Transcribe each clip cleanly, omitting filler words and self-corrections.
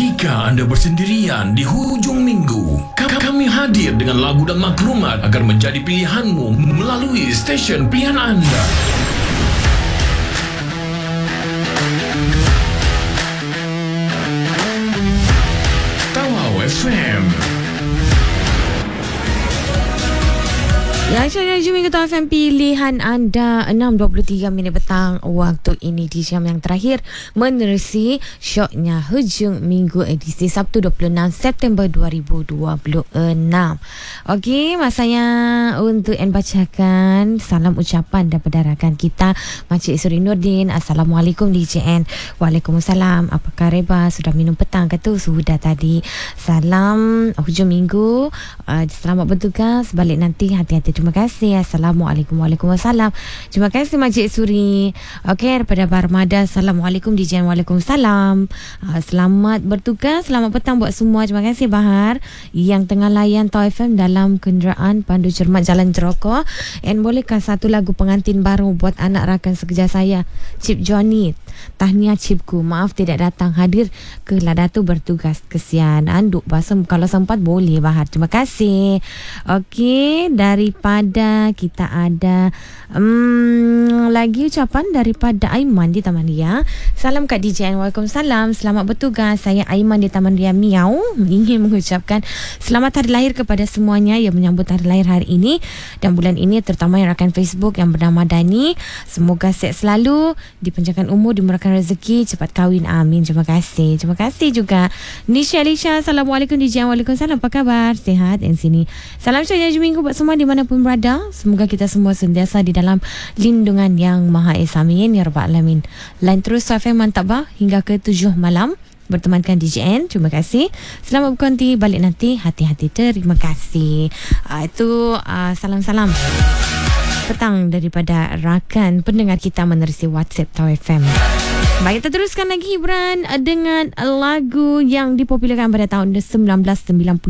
Jika anda bersendirian di hujung minggu, kami hadir dengan lagu dan maklumat agar menjadi pilihanmu melalui stesen pilihan anda. Tawau FM. Ya, saya Jumi Ketua FM pilihan anda 6.23 minit petang waktu ini di jam yang terakhir menerusi syoknya hujung minggu edisi Sabtu 26 September 2026. Okey, masanya untuk bacakan salam ucapan daripada rakan kita Makcik Suri Nordin. Assalamualaikum DJN. Waalaikumsalam. Apa khabar? Sudah minum petang ke tu? Sudah tadi. Salam hujung minggu. Selamat bertugas. Balik nanti hati-hati. Terima kasih. Assalamualaikum. Waalaikumsalam. Terima kasih Makcik Suri. Okey, daripada Barmada. Assalamualaikum DJN. Waalaikumsalam. Selamat bertugas. Selamat petang buat semua. Terima kasih Bahar yang tengah layan Tau FM dalam kenderaan pandu cermat Jalan Jeroko. And bolehkah satu lagu pengantin baru buat anak rakan sekerja saya, Cip Johnny. Tahniah Cipku. Maaf tidak datang hadir ke Ladatu bertugas. Kesian. Anduk bahasa kalau sempat boleh Bahar. Terima kasih. Okey, daripada kita ada lagi ucapan daripada Aiman di Taman Ria. Salam Kak DJN. Waalaikumsalam. Selamat bertugas. Saya Aiman di Taman Ria Miau ingin mengucapkan selamat hari lahir kepada semuanya yang menyambut hari lahir hari ini dan bulan ini, terutama yang rakan Facebook yang bernama Dani. Semoga sihat selalu, dipanjangkan umur, dimurahkan rezeki, cepat kahwin. Amin. Terima kasih. Terima kasih juga Nisha Alisha. Assalamualaikum DJN. Waalaikumsalam. Apa khabar? Sihat yang sini. Salam syariah minggu buat semua dimanapun berada. Semoga kita semua sentiasa di dalam lindungan yang Maha Esa. Amin ya rabbal alamin. Line terus FM mantap bah hingga ke 7 malam bertemankan DJN. Terima kasih. Selamat berkonti. Balik nanti hati-hati. Terima kasih. Itu salam-salam petang daripada rakan pendengar kita menerusi WhatsApp Tau FM. Baik, kita teruskan lagi hiburan dengan lagu yang dipopularkan pada tahun 1999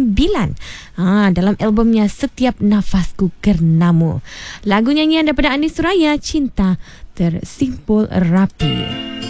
dalam albumnya Setiap Nafasku Karenamu. Lagu nyanyian daripada Anis Suraya, Cinta Tersimpul Rapi.